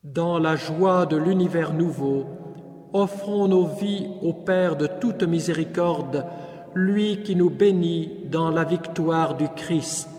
Dans la joie de l'univers nouveau, offrons nos vies au Père de toute miséricorde, lui qui nous bénit dans la victoire du Christ.